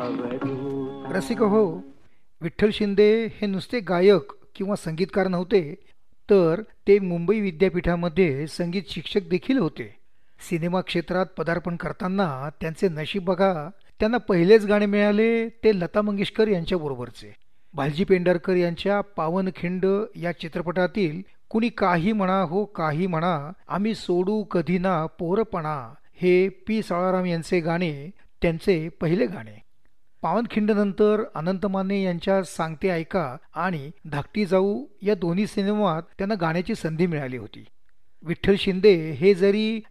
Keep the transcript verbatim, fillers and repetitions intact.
अवधूत. रसिक हो, विठ्ठल शिंदे हे नुसते गायक किंवा संगीतकार नव्हते, तर ते मुंबई विद्यापीठामध्ये संगीत शिक्षक देखील होते. सिनेमा क्षेत्रात पदार्पण करताना त्यांचे नशीब बघा, त्यांना पहिलेच गाणे मिळाले ते लता मंगेशकर यांच्याबरोबरचे. भालजी पेंढारकर यांच्या पावनखिंड या चित्रपटातील कुणी काही म्हणा हो काही म्हणा, आम्ही सोडू कधी ना पोरपणा, हे पी साळाराम यांचे गाणे त्यांचे पहिले गाणे. पावनखिंडनंतर अनंत माने यांच्या सांगते ऐका आणि धाकटी जाऊ या दोन्ही सिनेमात त्यांना गाण्याची संधी मिळाली होती. विठ्ठल शिंदे हे जरी